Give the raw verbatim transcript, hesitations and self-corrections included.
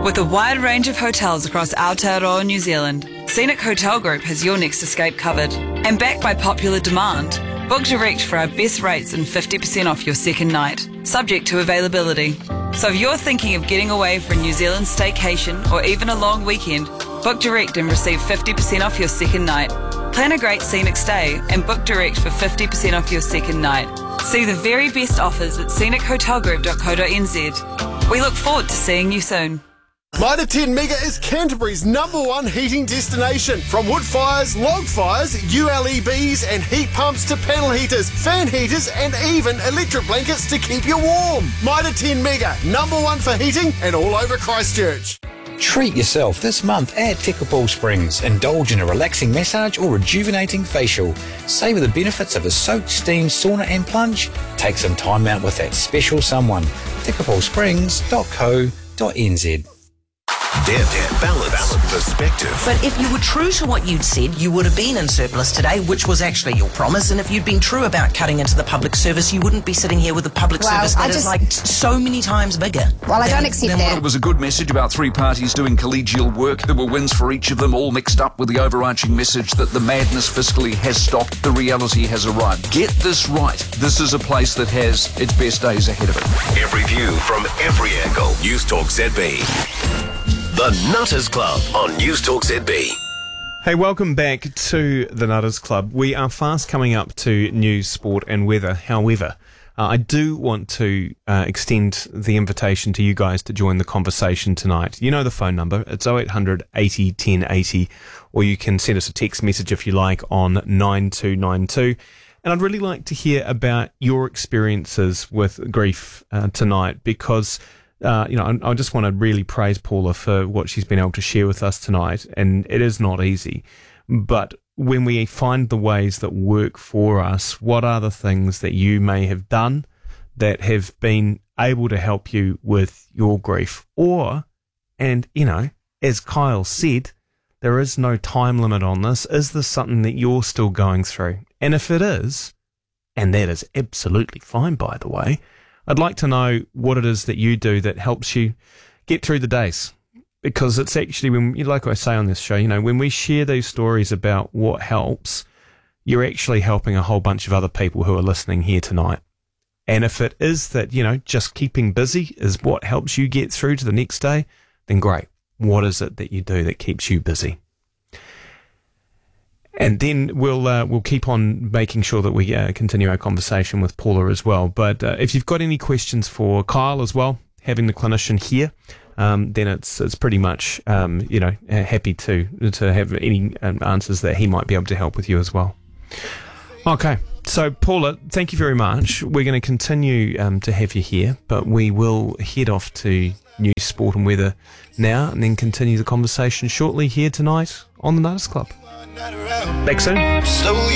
With a wide range of hotels across Aotearoa, New Zealand, Scenic Hotel Group has your next escape covered. And backed by popular demand, book direct for our best rates and fifty percent off your second night, subject to availability. So if you're thinking of getting away for a New Zealand staycation or even a long weekend, book direct and receive fifty percent off your second night. Plan a great scenic stay and book direct for fifty percent off your second night. See the very best offers at scenic hotel group dot co dot n z. We look forward to seeing you soon. Mitre ten Mega is Canterbury's number one heating destination. From wood fires, log fires, U L E Bs and heat pumps to panel heaters, fan heaters and even electric blankets to keep you warm. Mitre ten Mega, number one for heating and all over Christchurch. Treat yourself this month at Tekapō Springs. Indulge in a relaxing massage or rejuvenating facial. Savour the benefits of a soak, steam, sauna and plunge. Take some time out with that special someone. tekapō springs dot co dot n z. Deb, Deb, balance, balance, perspective. But if you were true to what you'd said, you would have been in surplus today, which was actually your promise. And if you'd been true about cutting into the public service, you wouldn't be sitting here with a public well, service that I is just, like so many times bigger. Well, I than, don't accept than that. It was a good message about three parties doing collegial work. There were wins for each of them, all mixed up with the overarching message that the madness fiscally has stopped. The reality has arrived. Get this right. This is a place that has its best days ahead of it. Every view from every angle. News Talk Z B. The Nutters Club on News Talk Z B. Hey, welcome back to the Nutters Club. We are fast coming up to news, sport and weather. However, uh, I do want to uh, extend the invitation to you guys to join the conversation tonight. You know the phone number. It's oh eight hundred eighty ten eighty, or you can send us a text message if you like on nine two nine two. And I'd really like to hear about your experiences with grief uh, tonight, because Uh, you know, I, I just want to really praise Paula for what she's been able to share with us tonight, and it is not easy. But when we find the ways that work for us, what are the things that you may have done that have been able to help you with your grief? Or, and, you know, as Kyle said, there is no time limit on this. Is this something that you're still going through? And if it is, and that is absolutely fine, by the way, I'd like to know what it is that you do that helps you get through the days. Because it's actually, when, like I say on this show, you know, when we share these stories about what helps, you're actually helping a whole bunch of other people who are listening here tonight. And if it is that, you know, just keeping busy is what helps you get through to the next day, then great. What is it that you do that keeps you busy? And then we'll uh, we'll keep on making sure that we uh, continue our conversation with Paula as well. But uh, if you've got any questions for Kyle as well, having the clinician here, um, then it's it's pretty much um, you know happy to to have any um, answers that he might be able to help with you as well. Okay, so Paula, thank you very much. We're going to continue um, to have you here, but we will head off to news, sport and weather now, and then continue the conversation shortly here tonight on the Nutters Club. Back soon.